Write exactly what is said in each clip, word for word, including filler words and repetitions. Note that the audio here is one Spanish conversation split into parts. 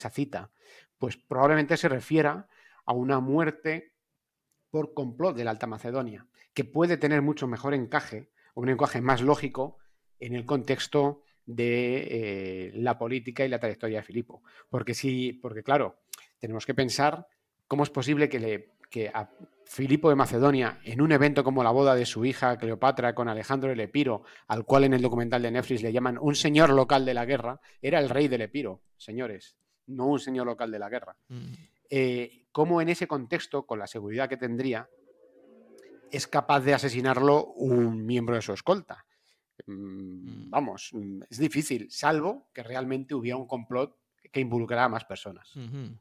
esa cita? Pues probablemente se refiera a una muerte por complot de la Alta Macedonia, que puede tener mucho mejor encaje, o un encaje más lógico en el contexto de eh, la política y la trayectoria de Filipo. Porque sí, porque claro, tenemos que pensar cómo es posible que, le, que a Filipo de Macedonia, en un evento como la boda de su hija Cleopatra con Alejandro el Epiro, al cual en el documental de Netflix le llaman un señor local de la guerra, era el rey del Epiro, señores, no un señor local de la guerra. Mm. Eh, cómo en ese contexto, con la seguridad que tendría, es capaz de asesinarlo un miembro de su escolta. Mm, vamos, es difícil, salvo que realmente hubiera un complot que involucrara a más personas. Uh-huh.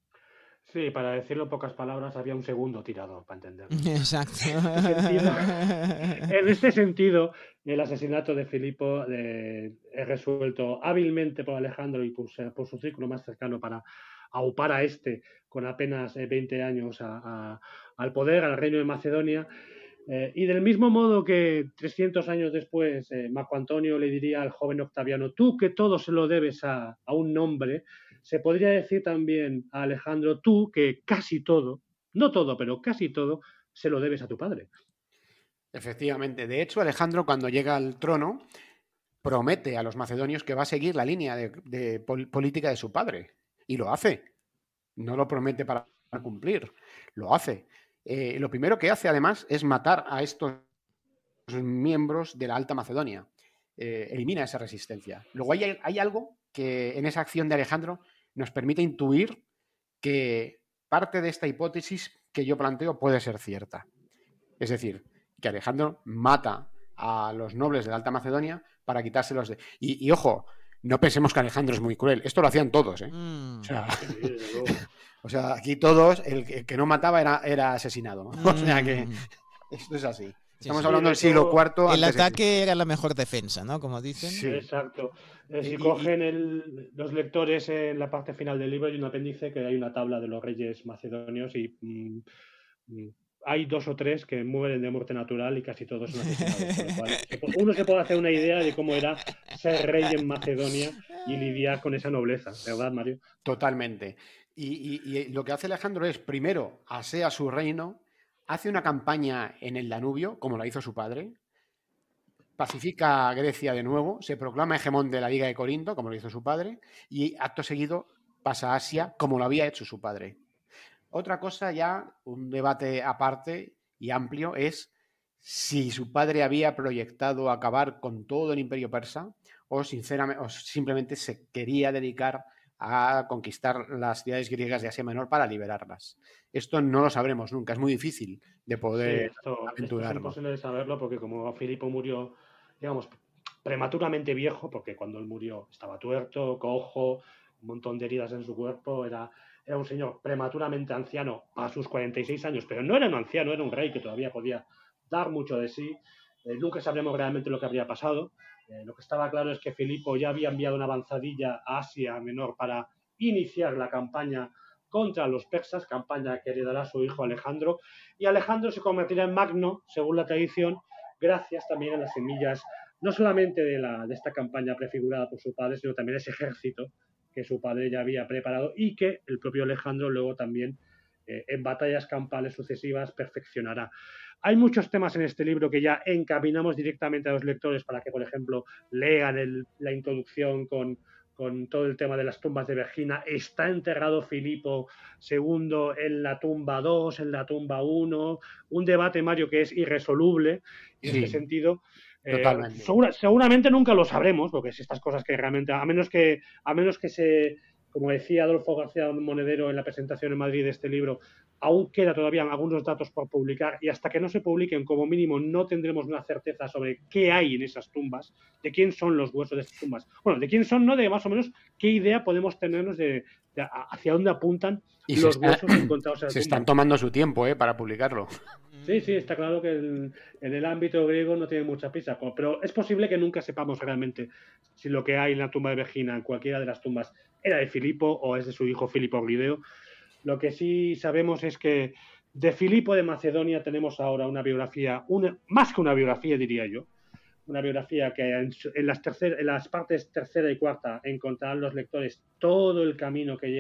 Sí, para decirlo en pocas palabras, había un segundo tirador, para entenderlo. Exacto. En este sentido, en este sentido el asesinato de Filipo eh, es resuelto hábilmente por Alejandro y por, por su círculo más cercano para aupar a este con apenas eh, veinte años a, a, al poder, al reino de Macedonia. Eh, y del mismo modo que trescientos años después eh, Marco Antonio le diría al joven Octaviano, tú que todo se lo debes a, a un nombre, se podría decir también a Alejandro, tú que casi todo, no todo, pero casi todo, se lo debes a tu padre. Efectivamente. De hecho, Alejandro, cuando llega al trono, promete a los macedonios que va a seguir la línea de, de pol- política de su padre. Y lo hace. No lo promete para cumplir. Lo hace. Eh, lo primero que hace, además, es matar a estos miembros de la Alta Macedonia. Eh, elimina esa resistencia. Luego hay, hay algo que en esa acción de Alejandro nos permite intuir que parte de esta hipótesis que yo planteo puede ser cierta. Es decir, que Alejandro mata a los nobles de la Alta Macedonia para quitárselos de... Y, y ojo, no pensemos que Alejandro es muy cruel. Esto lo hacían todos, ¿eh? Mm. O, sea, o sea, aquí todos, el que, el que no mataba era, era asesinado, ¿no? Mm. O sea que esto es así. Estamos sí, hablando sí, del siglo cuarto. El ataque de... era la mejor defensa, ¿no? Como dicen. Sí. Exacto. Eh, si y, cogen el, los lectores en la parte final del libro hay un apéndice que hay una tabla de los reyes macedonios y mmm, mmm, hay dos o tres que mueren de muerte natural y casi todos son asesinados. Con lo cual, uno se puede hacer una idea de cómo era ser rey en Macedonia y lidiar con esa nobleza, ¿verdad, Mario? Totalmente. Y, y, y lo que hace Alejandro es, primero, asea su reino, hace una campaña en el Danubio, como la hizo su padre, pacifica a Grecia de nuevo, se proclama hegemón de la Liga de Corinto, como lo hizo su padre, y acto seguido pasa a Asia, como lo había hecho su padre. Otra cosa ya, un debate aparte y amplio, es si su padre había proyectado acabar con todo el imperio persa o, sinceramente, o simplemente se quería dedicar a conquistar las ciudades griegas de Asia Menor para liberarlas. Esto no lo sabremos nunca, es muy difícil de poder sí, esto, aventurarlo. Esto es imposible de saberlo porque como Filipo murió, digamos, prematuramente viejo, porque cuando él murió estaba tuerto, cojo, un montón de heridas en su cuerpo, era, era un señor prematuramente anciano a sus cuarenta y seis años, pero no era un anciano, era un rey que todavía podía dar mucho de sí. Eh, nunca sabremos realmente lo que habría pasado. Eh, lo que estaba claro es que Filipo ya había enviado una avanzadilla a Asia Menor para iniciar la campaña contra los persas, campaña que heredará su hijo Alejandro, y Alejandro se convertirá en magno, según la tradición, gracias también a las semillas, no solamente de, la, de esta campaña prefigurada por su padre, sino también ese ejército que su padre ya había preparado y que el propio Alejandro luego también eh, en batallas campales sucesivas perfeccionará. Hay muchos temas en este libro que ya encaminamos directamente a los lectores para que, por ejemplo, lean el, la introducción con, con todo el tema de las tumbas de Vergina. Está enterrado Filipo segundo en la tumba dos, en la tumba uno. Un debate, Mario, que es irresoluble en sí, este sentido. Eh, segura, seguramente nunca lo sabremos, porque es estas cosas que realmente, a menos que, a menos que se, como decía Adolfo García Monedero en la presentación en Madrid de este libro, aún queda todavía algunos datos por publicar y hasta que no se publiquen, como mínimo, no tendremos una certeza sobre qué hay en esas tumbas, de quién son los huesos de estas tumbas. Bueno, de quién son, no, de más o menos qué idea podemos tenernos de, de hacia dónde apuntan y los está, huesos encontrados en la se tumba. Están tomando su tiempo eh, para publicarlo. Sí, sí, está claro que el, en el ámbito griego no tiene mucha prisa, pero es posible que nunca sepamos realmente si lo que hay en la tumba de Vergina, en cualquiera de las tumbas, era de Filipo o es de su hijo Filipo Glideo. Lo que sí sabemos es que de Filipo de Macedonia tenemos ahora una biografía, una, más que una biografía diría yo, una biografía que en, en, las tercer, en las partes tercera y cuarta encontrarán los lectores todo el camino que lleva